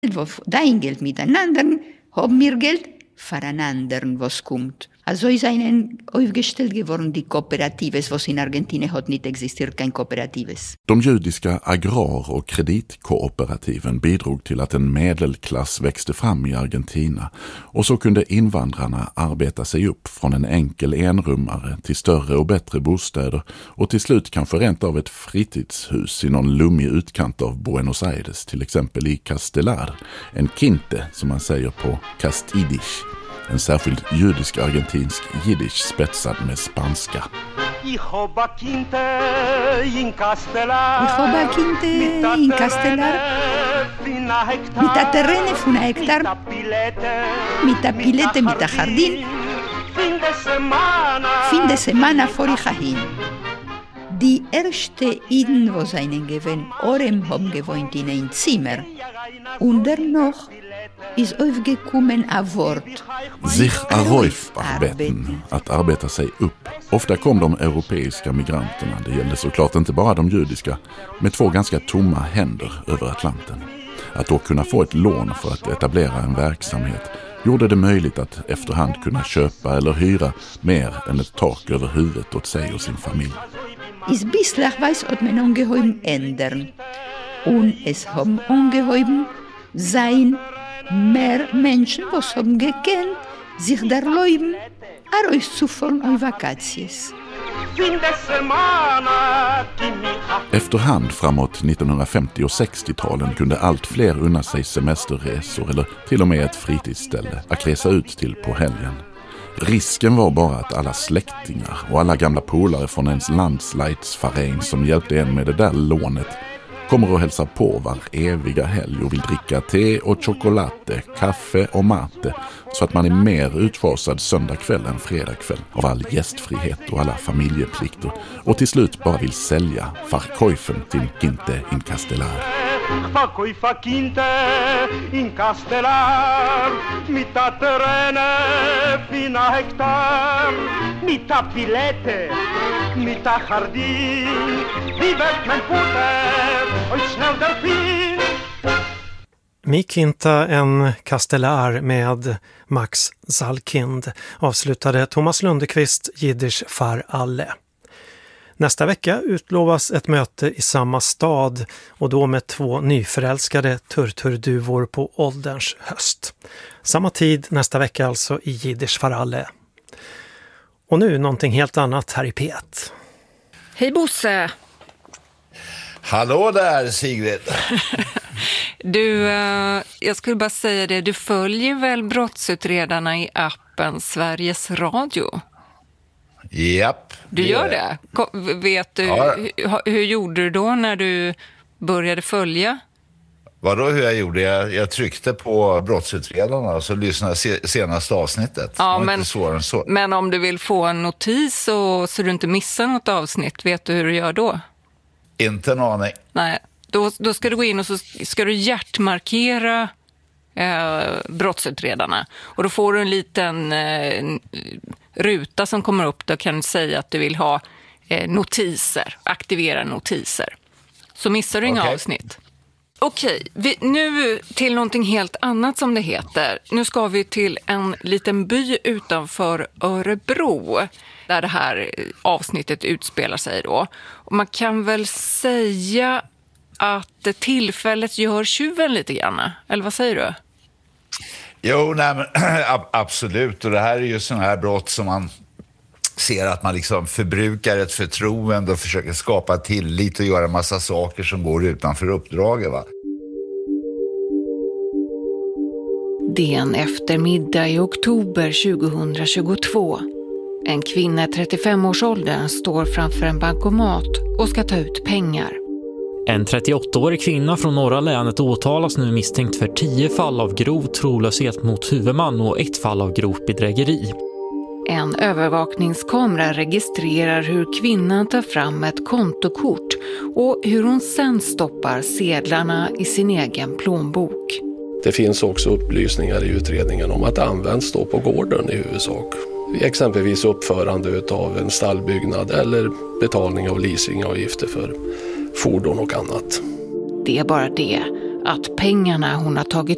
Dein Geld mit einem anderen, haben wir Geld für einen anderen, was kommt. Also ist einen aufgestellt geworden, die Kooperatives, was in Argentinien hat nicht existiert, kein Kooperatives. De judiska agrar- och kreditkooperativen bidrog till att en medelklass växte fram i Argentina, och så kunde invandrarna arbeta sig upp från en enkel enrummare till större och bättre bostäder och till slut kanske rent av ett fritidshus i någon lummig utkant av Buenos Aires, till exempel i Castelar, en quinte som man säger på Castidisch. En särskild judisk-argentinsk jiddisch spetsad med spanska. Hijoba quinte in Castelar. Mitad terrene fu una hectar. Mitad pilete, mitad jardín. Fin de semana fuori Jahin. Die erste Iden, wo seinen gewinn Orem haben gewohnt in ein Zimmer. Und noch ist aufgekommen ein Wort. Sich arbeiten, att arbeta sig upp. Ofta kom de europeiska migranterna, det gällde såklart inte bara de judiska, med 2 ganska tomma händer över Atlanten. Att då kunna få ett lån för att etablera en verksamhet gjorde det möjligt att efterhand kunna köpa eller hyra mer än ett tak över huvudet åt sig och sin familj. Is bislang weiß hat man ungeheuben ändern. Und es haben ungeheuben sein mehr Menschen, was haben gekannt, sich der Leuben auszufahren auf Vakaties. Efterhand framåt 1950- och 60-talen kunde allt fler unna sig semesterresor eller till och med ett fritidsställe att resa ut till på helgen. Risken var bara att alla släktingar och alla gamla polare från ens landsleitsverein som hjälpte en med det där lånet kommer att hälsa på var eviga helg och vill dricka te och chokolate, kaffe och mate, så att man är mer utfasad söndag kväll än fredag kväll av all gästfrihet och alla familjeplikter, och till slut bara vill sälja Verkäufen till Quinte in Castelar. Verkäufa Quinte in Castelar, mitad terrene, fina hektar, mitad pilete, mitad jardín, vivet men puter, och snäll delfin. Mi Quinta en Castelar med Max Zalkind avslutade Thomas Lundekvist Jiddisch för alle. Nästa vecka utlovas ett möte i samma stad, och då med 2 nyförälskade turturduvor på ålderns höst. Samma tid nästa vecka alltså i Jiddisch för alle. Och nu någonting helt annat här i P1. Hej Bosse! Hallå där Sigrid! Du, jag skulle bara säga det, du följer väl brottsutredarna i appen Sveriges Radio? Japp. Du gör det? Vet du, hur gjorde du då när du började följa? Vadå hur jag gjorde? Jag tryckte på brottsutredarna och så lyssnade senaste avsnittet. Ja, men om du vill få en notis så du inte missar något avsnitt, vet du hur du gör då? Inte en aning. Nej, då ska du gå in och så ska du hjärtmarkera brottsutredarna. Och då får du en liten ruta som kommer upp. Då kan du säga att du vill ha notiser, aktivera notiser. Så missar du inga avsnitt. Okej, nu till någonting helt annat som det heter. Nu ska vi till en liten by utanför Örebro där det här avsnittet utspelar sig då. Och man kan väl säga att tillfället gör tjuven lite grann, eller vad säger du? Jo, nej, men, absolut. Och det här är ju sån här brott som man ser att man liksom förbrukar ett förtroende och försöker skapa tillit och göra en massa saker som går utanför uppdraget, va? Det är en eftermiddag i oktober 2022. En kvinna i 35-årsåldern står framför en bankomat och ska ta ut pengar. En 38-årig kvinna från norra länet åtalas nu misstänkt för 10 fall av grov trolöshet mot huvudman och 1 fall av grovt bedrägeri. En övervakningskamera registrerar hur kvinnan tar fram ett kontokort och hur hon sen stoppar sedlarna i sin egen plånbok. Det finns också upplysningar i utredningen om att det används då på gården i huvudsak. Exempelvis uppförande av en stallbyggnad eller betalning av leasingavgifter för fordon och annat. Det är bara det att pengarna hon har tagit